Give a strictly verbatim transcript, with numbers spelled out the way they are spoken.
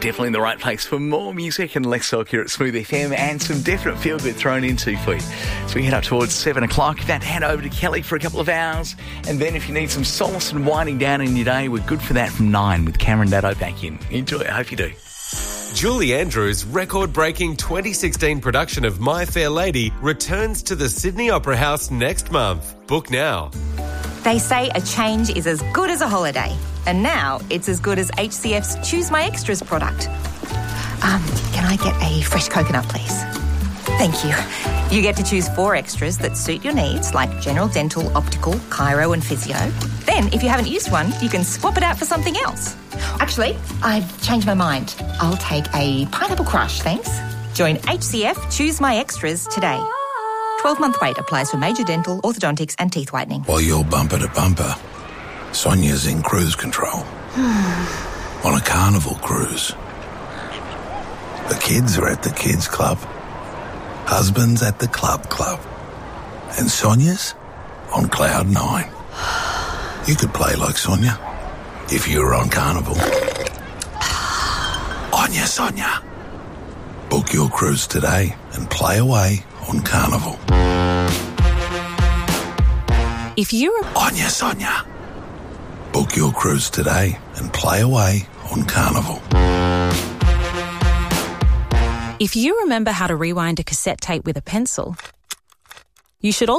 definitely in the right place for more music and less talk here at Smooth F M, and some definite feel-good thrown into for you. So we head up towards seven o'clock. Then head over to Kelly for a couple of hours. And then if you need some solace and winding down in your day, we're good for that from nine with Cameron Daddo back in. Enjoy it. I hope you do. Julie Andrews' record-breaking twenty sixteen production of My Fair Lady returns to the Sydney Opera House next month. Book now. They say a change is as good as a holiday. And now it's as good as H C F's Choose My Extras product. Um, can I get a fresh coconut, please? Thank you. You get to choose four extras that suit your needs, like general dental, optical, chiro and physio. Then, if you haven't used one, you can swap it out for something else. Actually, I've changed my mind. I'll take a pineapple crush, thanks. Join H C F Choose My Extras today. twelve-month wait applies for major dental, orthodontics and teeth whitening. While you're bumper to bumper, Sonia's in cruise control. On a carnival cruise. The kids are at the kids club. Husband's at the club club. And Sonia's on cloud nine. You could play like Sonia if you were on Carnival. Onya Sonia. Book your cruise today and play away on Carnival. If you're a... Onya Sonia. Book your cruise today and play away on Carnival. If you remember how to rewind a cassette tape with a pencil, you should also